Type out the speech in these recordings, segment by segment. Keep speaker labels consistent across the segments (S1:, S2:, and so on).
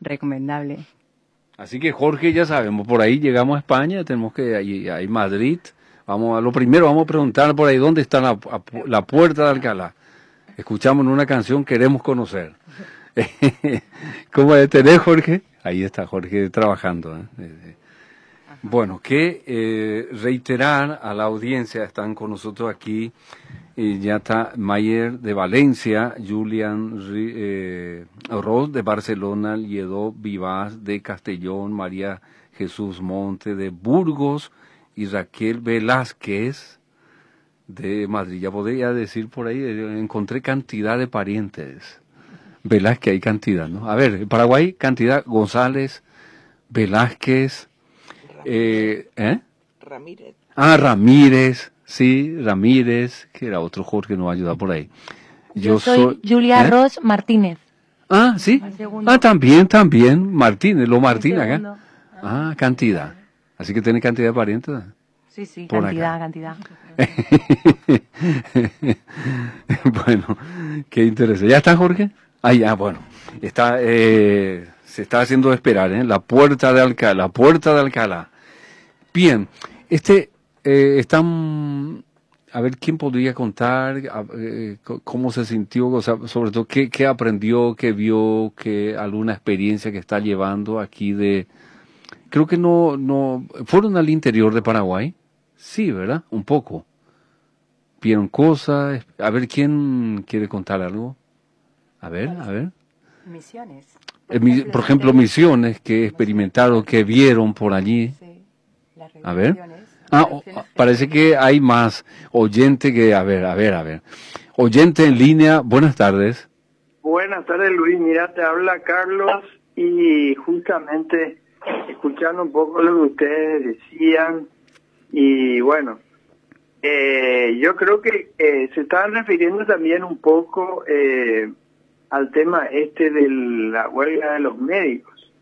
S1: recomendable.
S2: Así que Jorge, ya sabemos, por ahí llegamos a España, tenemos que ahí Madrid. Lo primero vamos a preguntar por ahí dónde está la puerta de Alcalá. Escuchamos una canción, queremos conocer. ¿Cómo tenés, Jorge? Ahí está Jorge trabajando. Bueno, que reiterar a la audiencia, están con nosotros aquí, ya está Mayer de Valencia, Julián Ros de Barcelona, Lledó Vivas de Castellón, María Jesús Monte de Burgos y Raquel Velázquez de Madrid. Ya podría decir por ahí, encontré cantidad de parientes. Velázquez hay cantidad, ¿no? A ver, en Paraguay, cantidad, González, Velázquez,
S3: Ramírez.
S2: Ramírez, sí, Ramírez, que era otro Jorge que nos va a ayudar por ahí.
S1: Yo soy Julia Ros Martínez.
S2: Sí. También, Martínez, lo Martín acá. Cantidad. Así que tiene cantidad de parientes.
S1: Sí, cantidad.
S2: Bueno, qué interesante. ¿Ya está, Jorge? Bueno. Está, se está haciendo esperar, la puerta de Alcalá. Bien, están, a ver, ¿quién podría contar cómo se sintió, o sea, sobre todo qué aprendió, qué vio, alguna experiencia que está llevando aquí creo que no, fueron al interior de Paraguay, sí, ¿verdad? Un poco. Vieron cosas, a ver, ¿quién quiere contar algo? A ver.
S1: Misiones.
S2: Por ejemplo, misiones que experimentaron, que vieron por allí.
S1: Sí, las
S2: a ver.
S1: relaciones.
S2: Parece que hay más oyente que... A ver. Oyente en línea, buenas tardes.
S4: Buenas tardes, Luis. Mira, te habla Carlos y justamente escuchando un poco lo que ustedes decían y bueno, yo creo que se estaban refiriendo también un poco al tema de la huelga de los médicos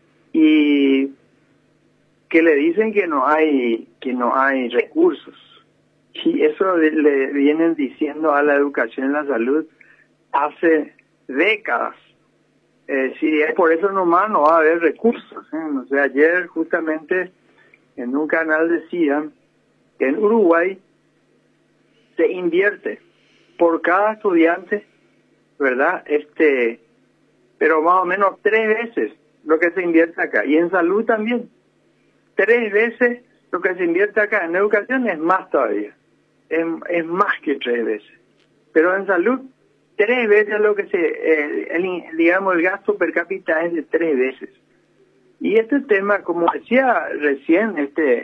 S4: y que le dicen que no hay recursos. Y eso le vienen diciendo a la educación y la salud hace décadas. Si es por eso nomás no va a haber recursos. O sea, ayer justamente en un canal decían que en Uruguay se invierte por cada estudiante, ¿verdad? Pero más o menos 3 veces lo que se invierte acá. Y en salud también. 3 veces lo que se invierte acá. En educación es más todavía. Es más que 3 veces. Pero en salud, 3 veces lo que el gasto per cápita es de 3 veces. Y este tema, como decía recién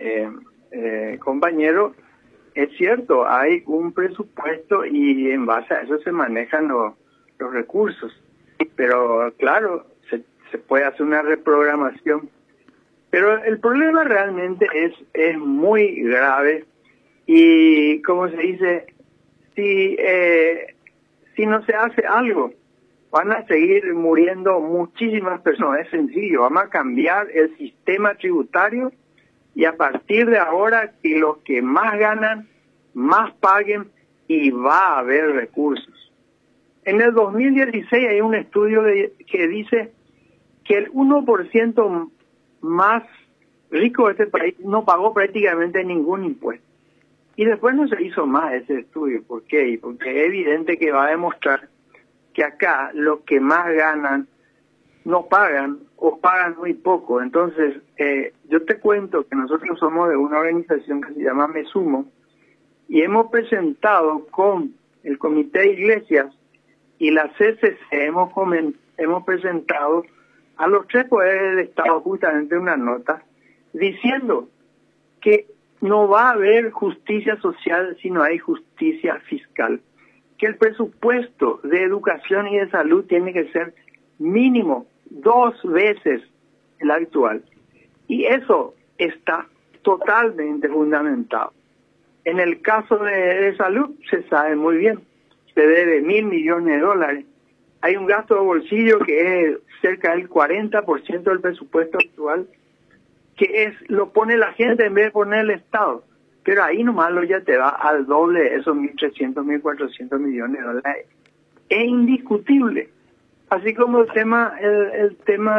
S4: compañero, es cierto, hay un presupuesto y en base a eso se manejan los recursos. Pero claro, se puede hacer una reprogramación. Pero el problema realmente es muy grave y, como se dice, si no se hace algo, van a seguir muriendo muchísimas personas. Es sencillo, vamos a cambiar el sistema tributario y a partir de ahora que los que más ganan, más paguen y va a haber recursos. En el 2016 hay un estudio que dice que el 1% más rico de este país no pagó prácticamente ningún impuesto. Y después no se hizo más ese estudio. ¿Por qué? Porque es evidente que va a demostrar que acá los que más ganan no pagan o pagan muy poco. Entonces, yo te cuento que nosotros somos de una organización que se llama Mesumo y hemos presentado con el Comité de Iglesias y la CCC, hemos presentado a los 3 poderes del Estado justamente una nota diciendo que no va a haber justicia social si no hay justicia fiscal, que el presupuesto de educación y de salud tiene que ser mínimo 2 veces el actual. Y eso está totalmente fundamentado. En el caso de salud se sabe muy bien, se debe $1.000 millones. Hay un gasto de bolsillo que es cerca del 40% del presupuesto actual, que lo pone la gente en vez de poner el Estado. Pero ahí nomás ya te va al doble de esos 1.300, 1.400 millones de dólares. Es indiscutible. Así como el tema